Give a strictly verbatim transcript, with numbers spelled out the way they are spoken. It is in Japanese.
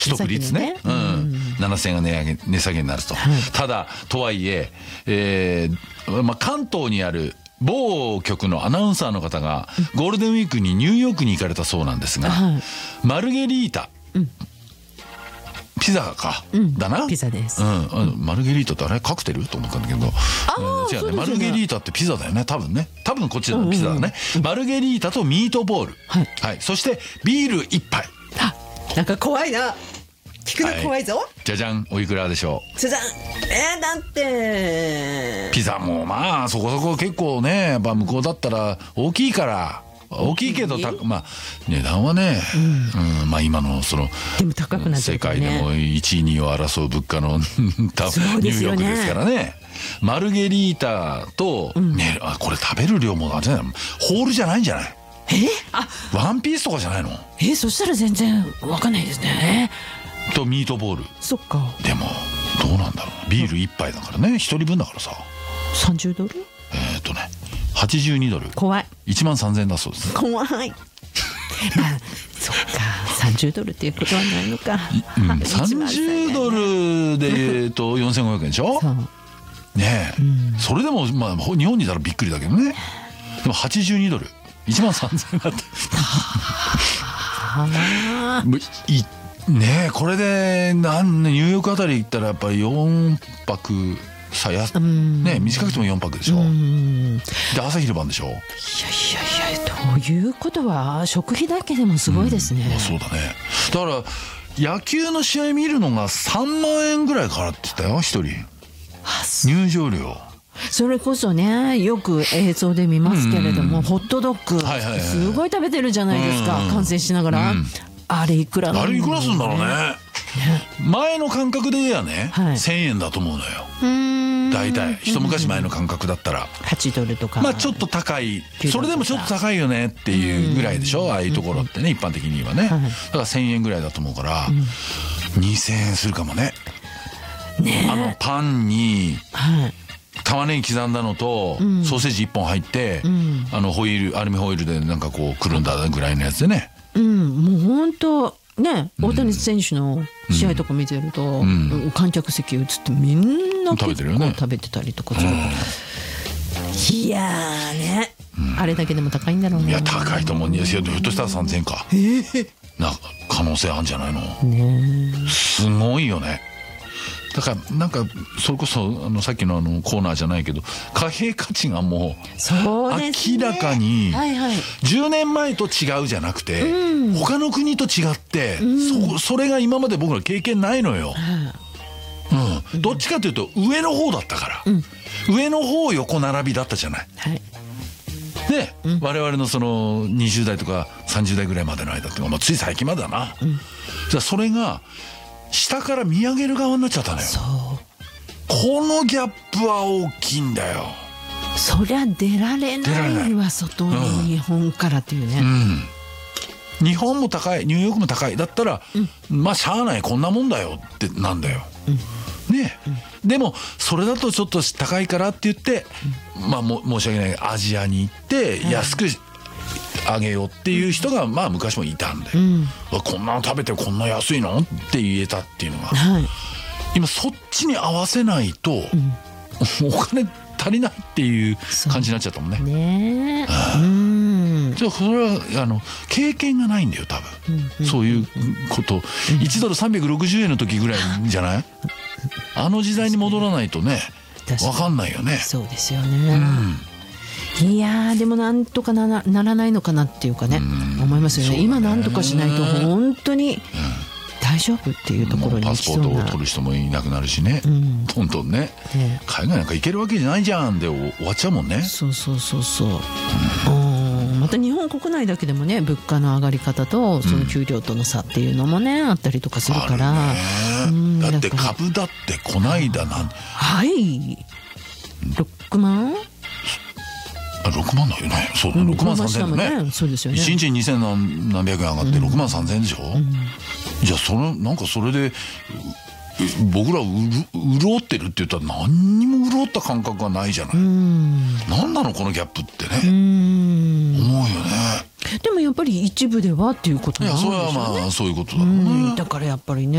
取得率ね、うん、ななせんえんが値上げ値下げになると、はい、ただとはいええーまあ、関東にある某局のアナウンサーの方がゴールデンウィークにニューヨークに行かれたそうなんですが、はい、マルゲリータ、うん、ピザか、うん、だなピザです、 うん、あのマルゲリータってあれカクテルと思ったんだけど、あ、違うね、マルゲリータってピザだよね、多分ね、多分こっちのピザだね、うんうんうん、マルゲリータとミートボール、はいはい、そしてビールいっぱい。 あ、なんか怖いな、聞くの怖いぞ、はい、 じゃじゃん、おいくらでしょう。 じゃじゃん、えー、だってピザもまあそこそこ結構ね、やっぱ向こうだったら大きいから大きいけどた、まあ、値段はね、うんうん、まあ今のそのでも高くなっちゃうからね、 世界でもいちいにいを争う物価のニューヨークですからね。マルゲリータと、うんね、あ、これ食べる量もあれじゃない、ホールじゃないんじゃない？ え？あ、 ワンピースとかじゃないの？ え、そしたら全然わかんないですね。 とミートボール。 そっか。 でもどうなんだろう、ビールいっぱいだからね、ひとりぶんだからささんじゅうドル？ えっとねはちじゅうにドル、 怖い、 いちまんさんぜんえんだそうです。 怖いまあそっか、さんじゅうドルっていうことはないのか、 うん、さんじゅうドルで、えっと、よんせんごひゃくえんでしょねえ、うん、それでも、まあ、日本にいたらびっくりだけどね。でもはちじゅうにドル、いちまんさんぜんえんだっていねえ、これでなんニューヨークあたり行ったらやっぱりよんぱくさや、ね、短くてもよんぱくでしょ。で朝昼晩でしょ。いやいやいや、ということは食費だけでもすごいですね、 うん、まあ、そうだね。だから野球の試合見るのがさんまんえんぐらいかかってたよ、一人入場料。 それこそね、よく映像で見ますけれども、うん、ホットドッグ、はいはいはい、すごい食べてるじゃないですか、うん、観戦しながら、うん、あれいくらなんだろうね。 あれいくらするんだろうね。前の感覚で言えばね、はい、せんえんだと思うのよ。だいたい一昔前の感覚だったらはちドルとか、 まあちょっと高い、それでもちょっと高いよねっていうぐらいでしょ、ああいうところってね、一般的にはね。だからせんえんぐらいだと思うから、にせんえんするかもね。あのパンに玉ねぎ刻んだのとソーセージいっぽん入って、あのホイール、アルミホイールでなんかこうくるんだぐらいのやつでね。 うん、もう本当ね、大谷選手の試合とか見てると、うん、観客席映ってみんな結構食べてたりとかするから、うん、いやーね、うん、あれだけでも高いんだろうね。 いや高いと思うんですよ。ひょっとしたらさんぜんえんか、えー、な可能性あるんじゃないの、ね、すごいよね。だからなんかそれこそあのさっきのあのコーナーじゃないけど、貨幣価値がもう明らかにじゅうねんまえと違うじゃなくて、他の国と違って、そそれが今まで僕ら経験ないのよ。うん、どっちかというと上の方だったから、上の方横並びだったじゃない。で、我々のそのにじゅうだいとかさんじゅうだいぐらいまでの間っていうのはつい最近までだな。じゃあそれが下から見上げる側になっちゃったのよ。そう、このギャップは大きいんだよ。 そりゃ出られないわ、外に、うん、日本からっていうね、 うん、日本も高い、ニューヨークも高いだったら、うん、まあしゃあない、こんなもんだよってなんだよ、うん、ね、うん、でもそれだとちょっと高いからって言って、うん、まあも申し訳ないアジアに行って安く、うん、あげようっていう人がまあ昔もいたんで、うん、こんなの食べてこんな安いのって言えたっていうのが、はい、今そっちに合わせないと、うん、お金足りないっていう感じになっちゃったもんね。ねえ、うん、じゃあそれはあの経験がないんだよ多分、うん、そういうこと、うん、いちドルさんびゃくろくじゅうえんの時ぐらいじゃない？あの時代に戻らないとね分かんないよね。そうですよね、うん、いやーでもなんとか な, ならないのかなっていうかね、思いますよね。今なんとかしないと本当に大丈夫っていうところに行きそうな。パスポートを取る人もいなくなるしね、うん、どんどんね、ね、海外なんか行けるわけじゃないじゃんで終わっちゃうもんね。そうそうそうそう、うん、また日本国内だけでもね、物価の上がり方とその給料との差っていうのもね、うん、あったりとかするから、うん、だって株だってこないだなんはいろくまんあろくまんだよね。そうだ、ろくまんさんぜんえんだね。そうですよね。いちにちににせんなんびゃくえん上がってろくまんさんぜんえんでしょ、うん、じゃあそのなんかそれで僕らうる潤ってるって言ったら何にも潤った感覚がないじゃない。何なのこのギャップってね、思うよね。でもやっぱり一部ではっていうことなんでしょうね。いやそれはまあそういうことだろうね。だからやっぱりね